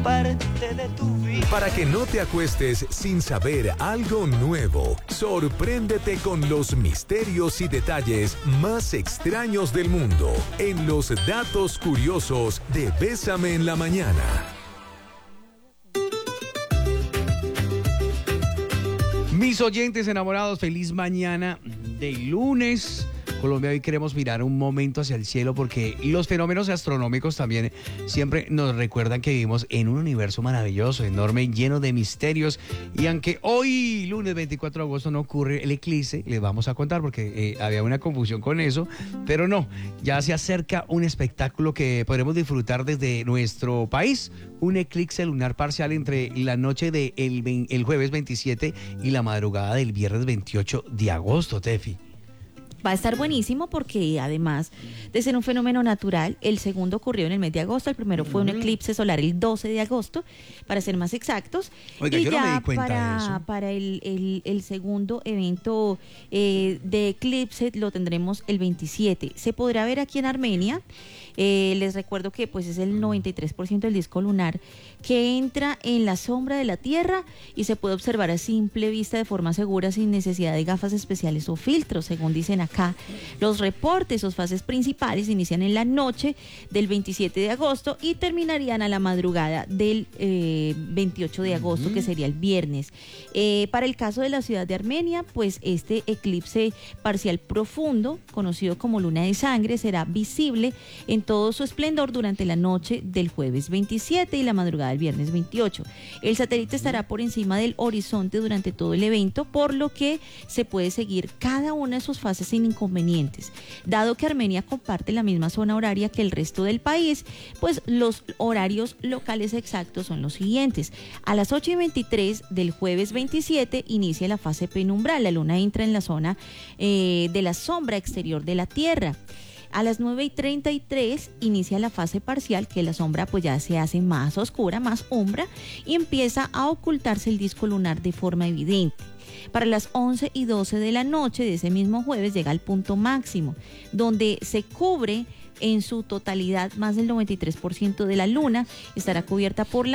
parte de tu vida. Para que no te acuestes sin saber algo nuevo, sorpréndete con los misterios y detalles más extraños del mundo en los datos curiosos de Bésame en la Mañana. Mis oyentes enamorados, feliz mañana de lunes. Colombia, hoy queremos mirar un momento hacia el cielo porque los fenómenos astronómicos también siempre nos recuerdan que vivimos en un universo maravilloso, enorme, lleno de misterios. Y aunque hoy, lunes 24 de agosto, no ocurre el eclipse, les vamos a contar porque había una confusión con eso, pero no, ya se acerca un espectáculo que podremos disfrutar desde nuestro país, un eclipse lunar parcial entre la noche del el jueves 27 y la madrugada del viernes 28 de agosto, Tefi. Va a estar buenísimo porque además de ser un fenómeno natural, el segundo ocurrió en el mes de agosto, el primero fue un eclipse solar el 12 de agosto, para ser más exactos. Oiga, y yo ya no me di cuenta de eso. para el segundo evento de eclipse lo tendremos el 27. Se podrá ver aquí en Armenia. Les recuerdo que pues es el 93% del disco lunar que entra en la sombra de la Tierra y se puede observar a simple vista de forma segura sin necesidad de gafas especiales o filtros, según dicen acá. Los reportes o fases principales inician en la noche del 27 de agosto y terminarían a la madrugada del 28 de agosto, que sería el viernes. Para el caso de la ciudad de Armenia, pues este eclipse parcial profundo, conocido como luna de sangre, será visible en todo su esplendor durante la noche del jueves 27 y la madrugada del viernes 28. El satélite estará por encima del horizonte durante todo el evento, por lo que se puede seguir cada una de sus fases sin inconvenientes. Dado que Armenia comparte la misma zona horaria que el resto del país, pues los horarios locales exactos son los siguientes. A las 8:23 del jueves 27 inicia la fase penumbral. La luna entra en la zona de la sombra exterior de la Tierra. A las 9:33 inicia la fase parcial, que la sombra pues ya se hace más oscura, más umbra, y empieza a ocultarse el disco lunar de forma evidente. Para las 11:12 de la noche de ese mismo jueves llega al punto máximo, donde se cubre en su totalidad más del 93% de la luna, estará cubierta por la